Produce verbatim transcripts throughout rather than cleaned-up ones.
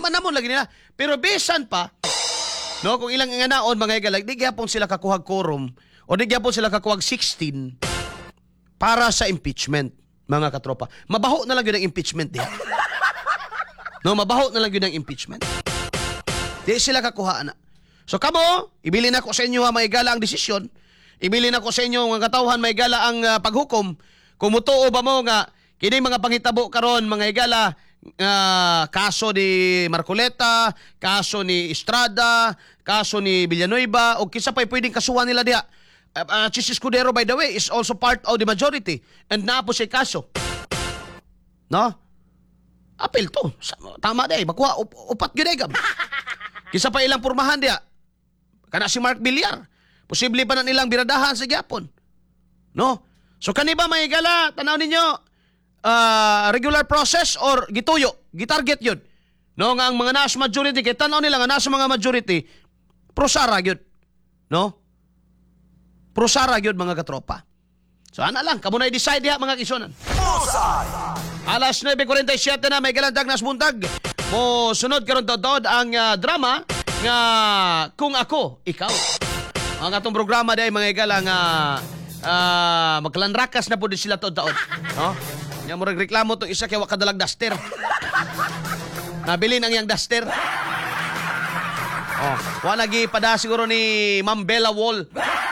naman namon lagi nila. Pero besan pa, no, kung ilang nga naon mga igalag, di gyapon sila kakuhag quorum o di gyapon sila kakuhag sixteen para sa impeachment, mga katropa. Mabaho na lang yun ang impeachment diha. No, mabaho na lang yun ang impeachment. Di sila kakuha na. So kamo, ibili na ko sa inyo ha, maigala ang desisyon. Ibili na ko sa inyo mga katawhan, maigala ang uh, paghukom. Kung mutuo ba mo nga, kini mga panghitabo karon mga igala, uh, kaso ni Marcoleta, kaso ni Estrada, kaso ni Villanueva, o kisa pa'y pwedeng kasuhan nila diha. Uh, uh, Chis Escudero, by the way, is also part of the majority. And na po siya kaso. No? Apil to. Tama day. Makuha, up, upat yun ay gab. Kisa pa ilang purmahan diha. Kana si Mark Villar. Posible pa na nilang biradahan sa Gyapon. No? So kaniba mga igala, tanaw ninyo, uh, regular process or gituyo, gitarget yun. No, nga ang mga nasa majority, kaya tanaw nila nga nasa mga majority, prosara yun. No? Prosara yun mga katropa. So ana lang, kamo na i-decide diha mga kisonan. Alas nine forty-seven na may galandag nas buntag. Mo sunod karon tod ang uh, drama nga Kung Ako, Ikaw. Ang atong programa day mga igala nga uh, maglanrakas na po din sila tod taon. No? Nya mo reklamo tong isa kay wa kadalag duster. Nabili nang yang duster. Oh, wa lagi pada siguro ni Ma'am Bella Wall.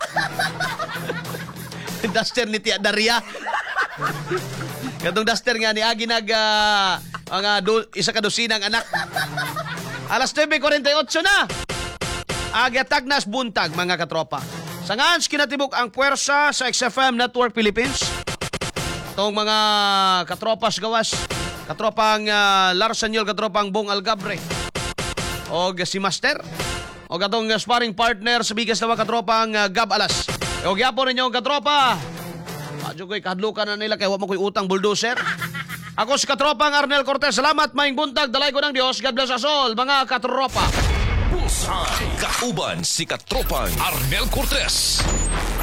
Duster ni Tia Daria. Katong duster nga ni agi nag uh, mga do, isa ka dosinang anak. Alas nine forty-eight na. Aga tagnas buntag mga katropa. Sangans kinatibok ang puwersa sa X F M Network Philippines. Itong mga katropas gawas, katropang uh, Larsanyol, katropang Bong Algabre, o si Master, o katong uh, sparring partner sa bigas na mga katropang uh, Gab Alas. O gyapon ninyo katropa. Adyo ko'y kahadlukan na nila kaya wala mo ko'y utang bulldozer. Ako si katropang Arnel Cortez. Salamat maing buntag. Dalay ko ng Diyos. God bless us all, mga katropa. Bullseye. Kauban si katropang Arnel Cortez.